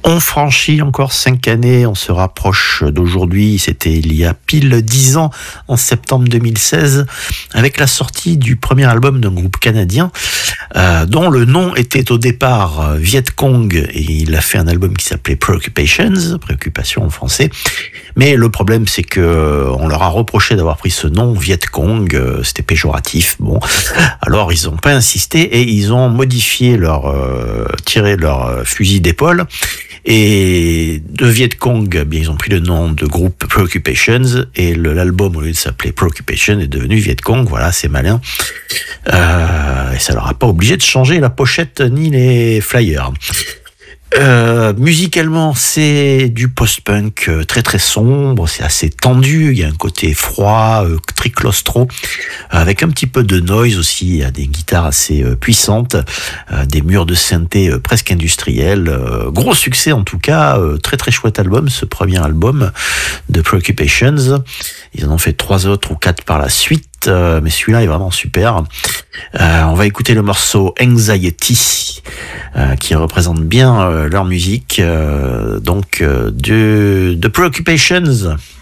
On franchit encore 5 années, on se rapproche d'aujourd'hui, c'était il y a pile 10 ans, en septembre 2016, avec la sortie du premier album d'un groupe canadien, dont le nom était au départ Viet Cong, et il a fait un album qui s'appelait Preoccupations, Préoccupations en français. Mais le problème, c'est que on leur a reproché d'avoir pris ce nom, Viet Cong, c'était péjoratif. Bon, alors ils n'ont pas insisté et ils ont modifié tiré leur fusil d'épaule. Et de Viet Cong, bien, ils ont pris le nom de groupe Preoccupations et l'album, au lieu de s'appeler Preoccupation, est devenu Viet Cong. Voilà, c'est malin. Et ça leur a pas obligé de changer la pochette ni les flyers. Musicalement, c'est du post-punk très très sombre, c'est assez tendu, il y a un côté froid, très claustro, avec un petit peu de noise aussi, il y a des guitares assez puissantes, des murs de synthé presque industriels, gros succès en tout cas, très très chouette album, ce premier album de Preoccupations. Ils en ont fait 3 autres ou 4 par la suite, mais celui-là est vraiment super. On va écouter le morceau Anxiety, qui représente bien leur musique, de Preoccupations.